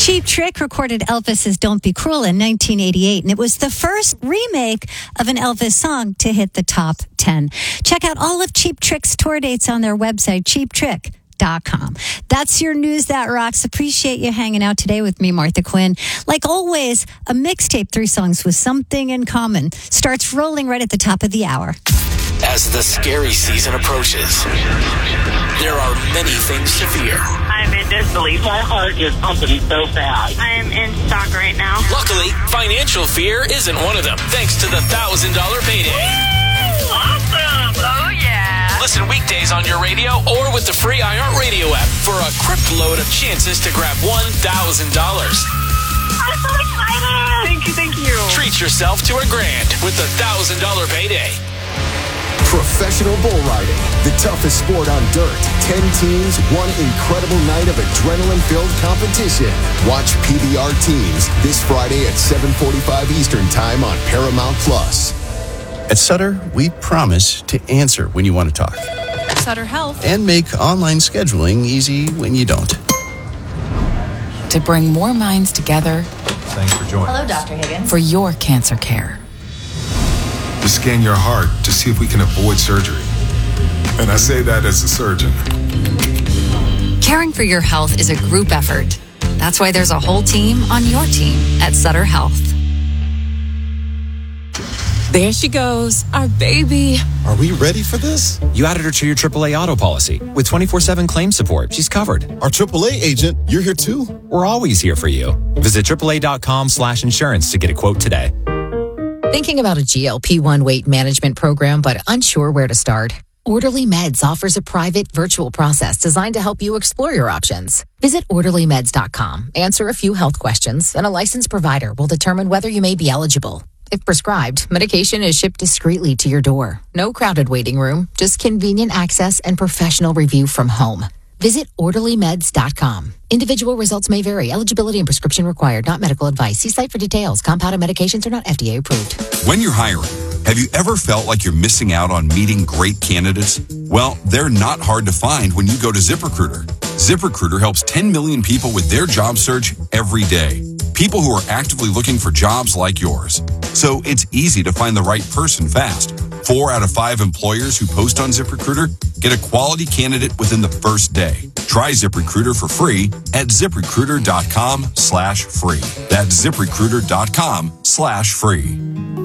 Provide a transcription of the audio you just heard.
Cheap Trick recorded Elvis's Don't Be Cruel in 1988, and it was the first remake of an Elvis song to hit the top 10. Check out all of Cheap Trick's tour dates on their website, cheaptrick.com. That's your news that rocks. Appreciate you hanging out today with me, Martha Quinn. Like always, a mixtape, 3 songs with something in common, starts rolling right at the top of the hour. As the scary season approaches, there are many things to fear. I'm in disbelief. My heart is pumping so fast. I am in shock right now. Luckily, financial fear isn't one of them, thanks to the $1,000 payday. Woo! Awesome! Oh, yeah! Listen weekdays on your radio or with the free iHeartRadio app for a crypt load of chances to grab $1,000. I'm so excited! Thank you. Treat yourself to $1,000 with the $1,000 payday. Professional bull riding, the toughest sport on dirt. 10 teams, one incredible night of adrenaline-filled competition. Watch PBR Teams this Friday at 7:45 Eastern Time on Paramount Plus. At Sutter, we promise to answer when you want to talk. Sutter Health. And make online scheduling easy when you don't. To bring more minds together. Thanks for joining Hello, us. Dr. Higgins. For your cancer care. To scan your heart to see if we can avoid surgery. And I say that as a surgeon. Caring for your health is a group effort. That's why there's a whole team on your team at Sutter Health. There she goes, our baby. Are we ready for this? You added her to your AAA auto policy. With 24/7 claim support, she's covered. Our AAA agent, you're here too? We're always here for you. Visit AAA.com/insurance to get a quote today. Thinking about a GLP-1 weight management program but unsure where to start? Orderly Meds offers a private virtual process designed to help you explore your options. Visit orderlymeds.com, answer a few health questions, and a licensed provider will determine whether you may be eligible. If prescribed, medication is shipped discreetly to your door. No crowded waiting room, just convenient access and professional review from home. Visit orderlymeds.com. Individual results may vary. Eligibility and prescription required. Not medical advice. See site for details. Compounded medications are not FDA approved. When you're hiring, have you ever felt like you're missing out on meeting great candidates? Well, they're not hard to find when you go to ZipRecruiter. ZipRecruiter helps 10 million people with their job search every day. People who are actively looking for jobs like yours. So it's easy to find the right person fast. 4 out of 5 employers who post on ZipRecruiter get a quality candidate within the first day. Try ZipRecruiter for free at ZipRecruiter.com/free. That's ZipRecruiter.com/free.